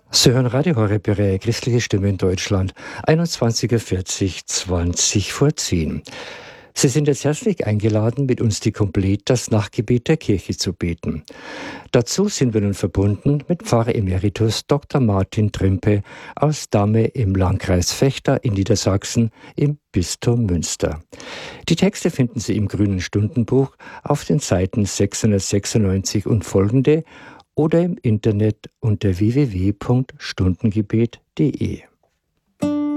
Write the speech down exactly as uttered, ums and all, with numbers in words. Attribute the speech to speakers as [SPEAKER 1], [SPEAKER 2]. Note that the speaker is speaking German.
[SPEAKER 1] Sie hören Radio Horeb, Ihre christliche Stimme in Deutschland, einundzwanzig Uhr vierzig, zwanzig vor zehn. Sie sind jetzt herzlich eingeladen, mit uns die Kompletas Nachtgebet der Kirche zu beten. Dazu sind wir nun verbunden mit Pfarrer Emeritus Doktor Martin Trimpe aus Damme im Landkreis Vechta in Niedersachsen im Bistum Münster. Die Texte finden Sie im Grünen Stundenbuch auf den Seiten sechshundertsechsundneunzig und folgende oder im Internet unter w w w punkt stundengebet punkt d e.